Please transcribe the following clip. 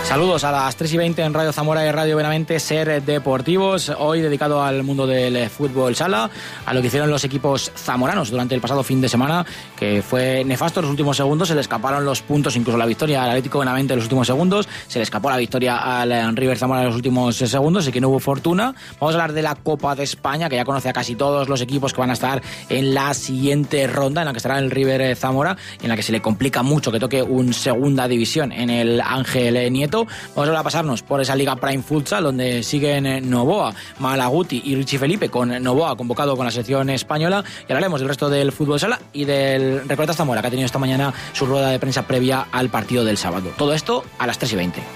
Saludos a las 3:20 en Radio Zamora y Radio Benavente, Ser Deportivos, hoy dedicado al mundo del fútbol sala, a lo que hicieron los equipos zamoranos durante el pasado fin de semana, que fue nefasto en los últimos segundos, se le escaparon los puntos, incluso la victoria al Atlético Benavente en los últimos segundos, se le escapó la victoria al River Zamora en los últimos segundos, así que no hubo fortuna. Vamos a hablar de la Copa de España, que ya conoce a casi todos los equipos que van a estar en la siguiente ronda, en la que estará el River Zamora, en la que se le complica mucho que toque un segunda división en el Ángel Nieto. Vamos a pasarnos por esa Liga Prime Futsal, donde siguen Novoa, Malaguti y Richie Felipe, con Novoa convocado con la selección española, y hablaremos del resto del fútbol sala y del Recoletas Zamora, que ha tenido esta mañana su rueda de prensa previa al partido del sábado. Todo esto a las 3:20.